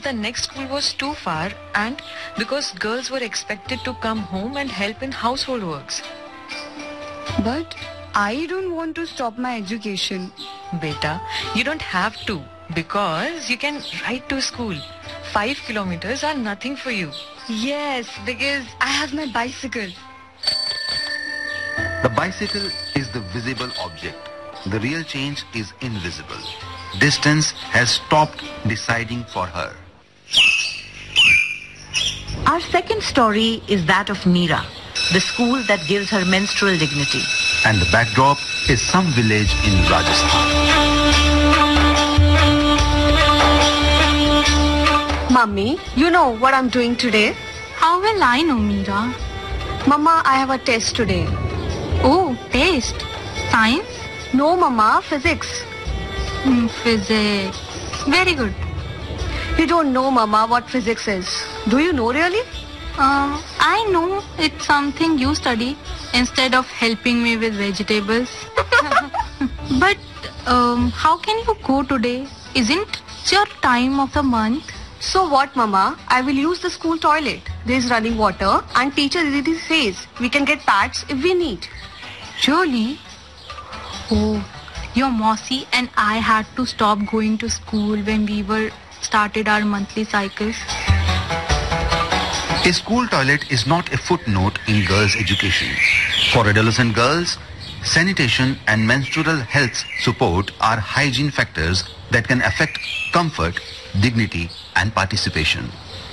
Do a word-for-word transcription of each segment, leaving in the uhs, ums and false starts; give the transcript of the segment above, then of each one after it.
the next school was too far and because girls were expected to come home and help in household works. But I don't want to stop my education. Beta, you don't have to because you can ride to school. Five kilometers are nothing for you. Yes, because I have my bicycle. The bicycle is the visible object. The real change is invisible. Distance has stopped deciding for her. Our second story is that of Meera, the school that gives her menstrual dignity. And the backdrop is some village in Rajasthan. Mummy, you know what I'm doing today? How will I know, Meera? Mama, I have a test today. Oh, test? Science? No, Mama, physics. Mm, physics. Very good. You don't know, Mama, what physics is. Do you know really? Uh, I know it's something you study instead of helping me with vegetables. But um, how can you go today? Isn't it your time of the month? So what, Mama? I will use the school toilet. There is running water and teacher Didi says we can get pads if we need. Really? Oh, your Mossy and I had to stop going to school when we were started our monthly cycles. A school toilet is not a footnote in girls' education. For adolescent girls, sanitation and menstrual health support are hygiene factors that can affect comfort, dignity, and participation.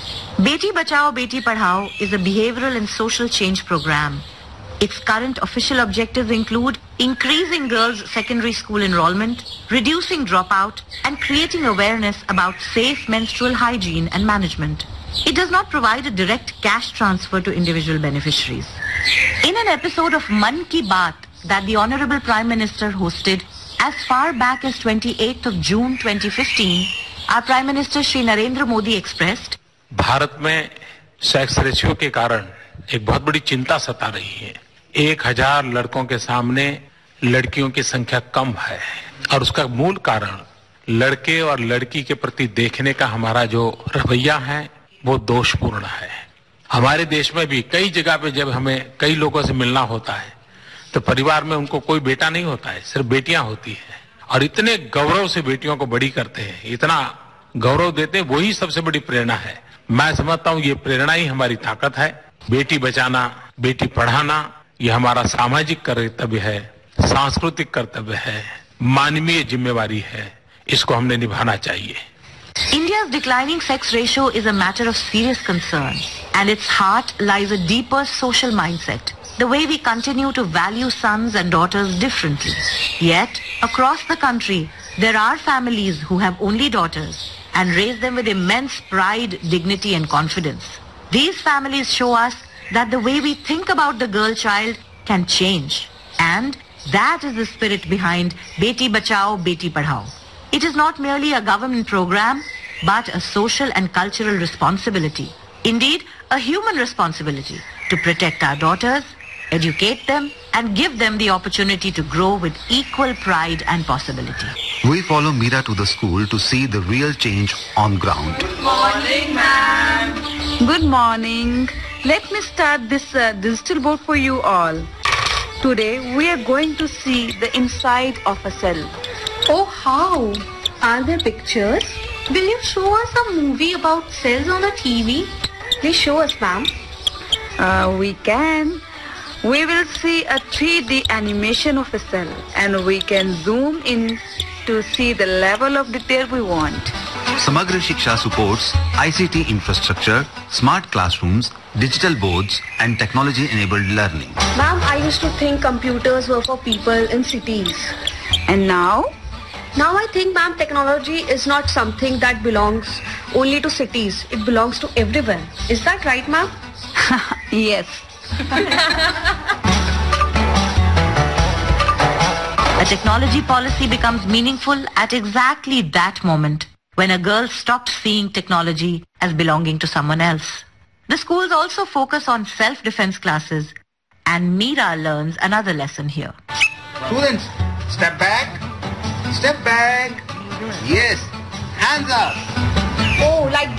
Beti Bachao, Beti Padhao is a behavioral and social change program. Its current official objectives include increasing girls' secondary school enrollment, reducing dropout, and creating awareness about safe menstrual hygiene and management. It does not provide a direct cash transfer to individual beneficiaries. In an episode of Man Ki Baat that the Honorable Prime Minister hosted as far back as twenty-eighth of June twenty fifteen, our Prime Minister Shri Narendra Modi expressed, Bharat में sex ratio के कारण एक बहुत बड़ी चिंता सता रही है. एक हजार लड़कों के सामने लड़कियों की संख्या कम है और उसका मूल कारण लड़के और लड़की के प्रति देखने का हमारा जो रवैया है वो दोषपूर्ण है. हमारे देश में भी कई जगह पे जब हमें कई लोगों से मिलना होता है तो परिवार में उनको कोई बेटा नहीं होता है, सिर्फ बेटियां होती है और इतने गौरव से बेटियों को बड़ी करते हैं, इतना गौरव देते हैं, वही सबसे बड़ी प्रेरणा है. मैं समझता हूँ ये प्रेरणा ही हमारी ताकत है. बेटी बचाना, बेटी पढ़ाना ये हमारा सामाजिक कर्तव्य है, सांस्कृतिक कर्तव्य है, मानवीय जिम्मेवारी है. इसको हमने निभाना चाहिए. India's declining sex ratio is a matter of serious concern, and its heart lies a deeper social mindset, the way we continue to value sons and daughters differently. Yet, across the country, there are families who have only daughters and raise them with immense pride, dignity, and confidence. These families show us that the way we think about the girl child can change, and that is the spirit behind Beti Bachao, Beti Padhao. It is not merely a government program, but a social and cultural responsibility. Indeed, a human responsibility to protect our daughters, educate them, and give them the opportunity to grow with equal pride and possibility. We follow Meera to the school to see the real change on ground. Good morning, ma'am. Good morning. Let me start this uh, digital board for you all. Today, we are going to see the inside of a cell. Oh, how? Are there pictures? Will you show us a movie about cells on a T V? Please show us, ma'am. Uh, we can. We will see a three D animation of a cell and we can zoom in to see the level of detail we want. Samagra Shiksha supports I C T infrastructure, smart classrooms, digital boards, and technology-enabled learning. Ma'am, I used to think computers were for people in cities. And now? Now I think, ma'am, technology is not something that belongs only to cities. It belongs to everyone. Is that right, ma'am? Yes. A technology policy becomes meaningful at exactly that moment when a girl stops seeing technology as belonging to someone else. The schools also focus on self-defense classes, and Meera learns another lesson here. Students, step back. Step back. Yes. Hands up. Oh, like